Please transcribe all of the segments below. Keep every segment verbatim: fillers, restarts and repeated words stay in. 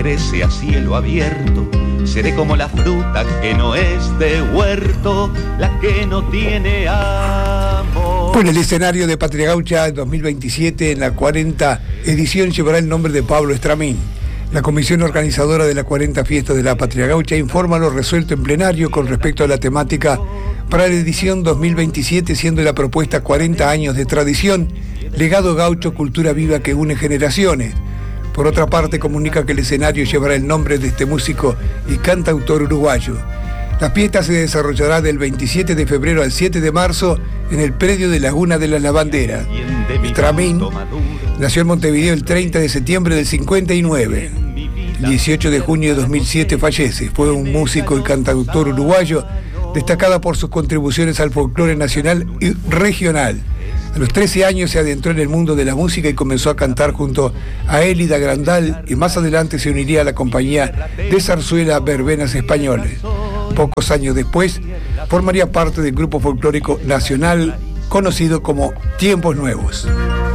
crece a cielo abierto. Seré como la fruta que no es de huerto, la que no tiene amor. Bueno, el escenario de Patria Gaucha dos mil veintisiete en la cuarenta edición llevará el nombre de Pablo Estramín. La comisión organizadora de la cuarenta Fiestas de la Patria Gaucha informa lo resuelto en plenario con respecto a la temática para la edición dos mil veintisiete, siendo la propuesta cuarenta años de tradición, legado gaucho, cultura viva que une generaciones. Por otra parte, comunica que el escenario llevará el nombre de este músico y cantautor uruguayo. La fiesta se desarrollará del veintisiete de febrero al siete de marzo en el predio de Laguna de la Lavandera. Estramín nació en Montevideo el treinta de septiembre del cincuenta y nueve. El dieciocho de junio de dos mil siete fallece. Fue un músico y cantautor uruguayo destacado por sus contribuciones al folclore nacional y regional. A los trece años se adentró en el mundo de la música y comenzó a cantar junto a Élida Grandal, y más adelante se uniría a la compañía de zarzuela Verbenas Españoles. Pocos años después formaría parte del grupo folclórico nacional conocido como Tiempos Nuevos.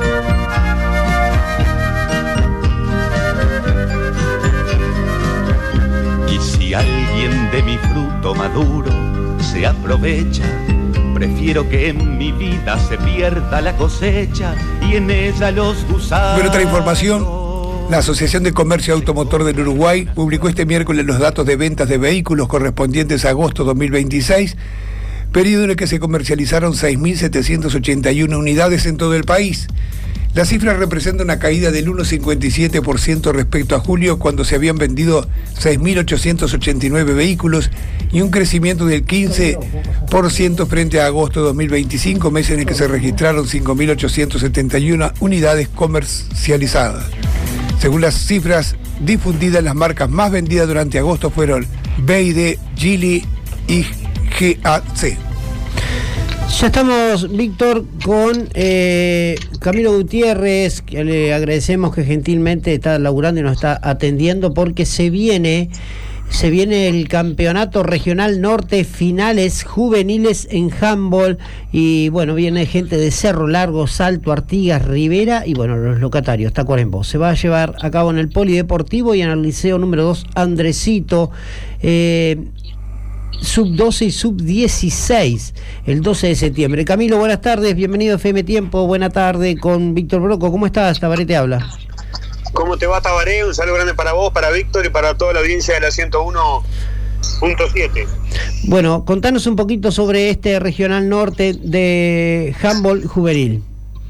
Y si alguien de mi fruto maduro se aprovecha, prefiero que en mi vida se pierda la cosecha y en ella los gusanos. Bueno, otra información. La Asociación de Comercio Automotor del Uruguay publicó este miércoles los datos de ventas de vehículos correspondientes a agosto dos mil veintiséis, periodo en el que se comercializaron seis mil setecientas ochenta y una unidades en todo el país. La cifra representa una caída del uno coma cincuenta y siete por ciento respecto a julio, cuando se habían vendido seis mil ochocientos ochenta y nueve vehículos, y un crecimiento del quince por ciento frente a agosto de dos mil veinticinco, mes en el que se registraron cinco mil ochocientas setenta y una unidades comercializadas. Según las cifras difundidas, las marcas más vendidas durante agosto fueron B Y D, Geely y G A C. Ya estamos, Víctor, con eh, Camilo Gutiérrez, que le agradecemos que gentilmente está laburando y nos está atendiendo, porque se viene, se viene el Campeonato Regional Norte, finales juveniles en handball, y bueno, viene gente de Cerro Largo, Salto, Artigas, Rivera, y bueno, los locatarios, Tacuarembó. Se va a llevar a cabo en el Polideportivo y en el Liceo número dos, Andresito. Eh, sub doce y sub dieciséis, el doce de septiembre. Camilo, buenas tardes, bienvenido a F M Tiempo, buena tarde con Víctor Broco. ¿Cómo estás? Tabaré te habla. ¿Cómo te va, Tabaré? Un saludo grande para vos, para Víctor y para toda la audiencia de la ciento uno punto siete. Bueno, contanos un poquito sobre este Regional Norte de handball juvenil.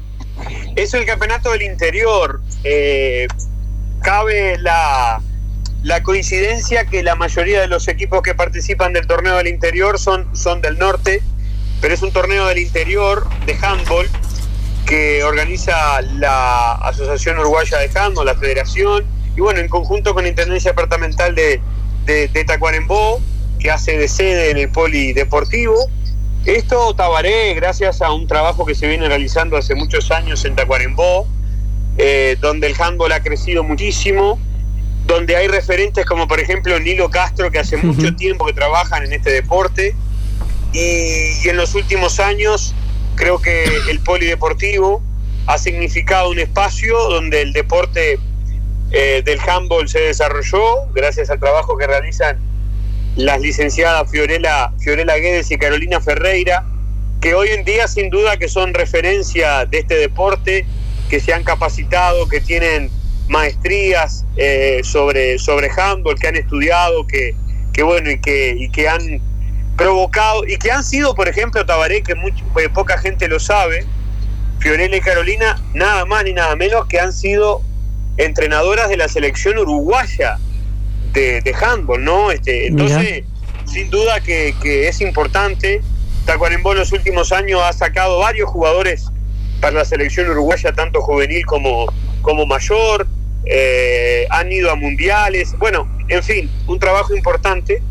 Es el campeonato del interior. Eh, cabe la... La coincidencia que la mayoría de los equipos que participan del torneo del interior son, son del norte, pero es un torneo del interior de handball que organiza la Asociación Uruguaya de Handball, la Federación, y bueno, en conjunto con la Intendencia Departamental de, de, de Tacuarembó, que hace de sede en el Polideportivo. Esto, Tabaré, gracias a un trabajo que se viene realizando hace muchos años en Tacuarembó, eh, donde el handball ha crecido muchísimo, donde hay referentes como por ejemplo Nilo Castro, que hace uh-huh. mucho tiempo que trabajan en este deporte, y, y en los últimos años creo que el Polideportivo ha significado un espacio donde el deporte eh, del handball se desarrolló gracias al trabajo que realizan las licenciadas Fiorella, Fiorella Guedes y Carolina Ferreira, que hoy en día sin duda que son referencia de este deporte, que se han capacitado, que tienen maestrías eh, sobre, sobre handball, que han estudiado, que, que bueno, y que, y que han provocado, y que han sido, por ejemplo, Tabaré, que mucho, eh, poca gente lo sabe, Fiorella y Carolina, nada más ni nada menos que han sido entrenadoras de la selección uruguaya de, de handball, ¿no? Este, entonces, Mira. sin duda que, que es importante. Tacuarembó en los últimos años ha sacado varios jugadores para la selección uruguaya, tanto juvenil como, como mayor. Eh, han ido a mundiales, bueno, en fin, un trabajo importante,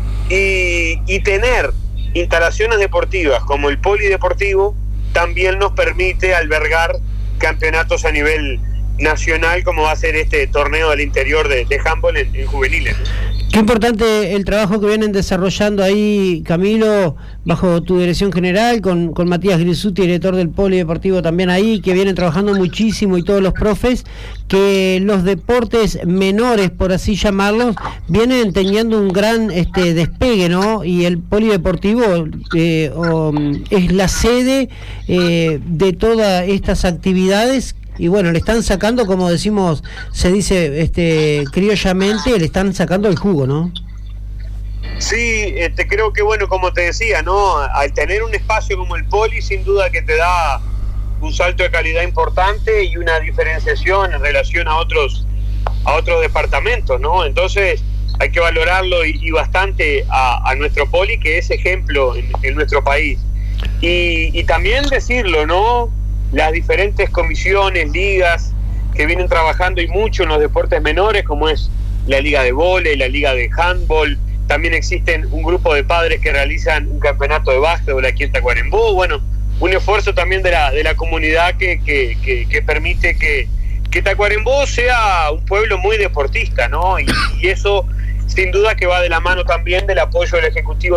y, y tener instalaciones deportivas como el Polideportivo también nos permite albergar campeonatos a nivel nacional, como va a ser este torneo del interior de, de handball en, en juveniles. Qué importante el trabajo que vienen desarrollando ahí, Camilo, bajo tu dirección general, con, con Matías Grisuti, director del Polideportivo también ahí, que vienen trabajando muchísimo, y todos los profes, que los deportes menores, por así llamarlos, vienen teniendo un gran este despegue, ¿no? Y el Polideportivo eh, um, es la sede eh, de todas estas actividades. Y bueno, le están sacando, como decimos, se dice este criollamente, le están sacando el jugo, ¿no? Sí, este, creo que bueno, como te decía, ¿no? Al tener un espacio como el Poli, sin duda que te da un salto de calidad importante y una diferenciación en relación a otros a otros departamentos, ¿no? Entonces hay que valorarlo y, y bastante a, a nuestro Poli, que es ejemplo en, en nuestro país. Y, y también decirlo, ¿no? Las diferentes comisiones, ligas que vienen trabajando y mucho en los deportes menores, como es la liga de vóley, la liga de handball. También existen un grupo de padres que realizan un campeonato de básquetbol aquí en Tacuarembó. Bueno, un esfuerzo también de la de la comunidad que, que, que, que permite que, que Tacuarembó sea un pueblo muy deportista, ¿no? Y, y eso sin duda que va de la mano también del apoyo del Ejecutivo